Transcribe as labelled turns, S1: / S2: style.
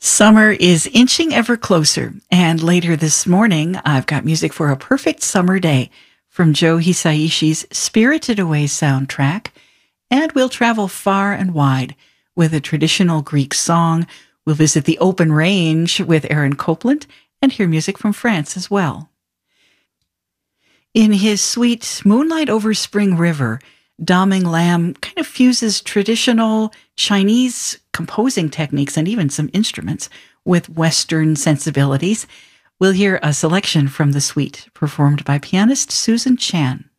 S1: Summer is inching ever closer, and later this morning, I've got music for a perfect summer day from Joe Hisaishi's Spirited Away soundtrack, and we'll travel far and wide with a traditional Greek song. We'll visit the open range with Aaron Copland and hear music from France as well. In his suite Moonlight Over Spring River, Daming Lam kind of fuses traditional Chinese composing techniques and even some instruments with Western sensibilities. We'll hear a selection from the suite performed by pianist Susan Chan.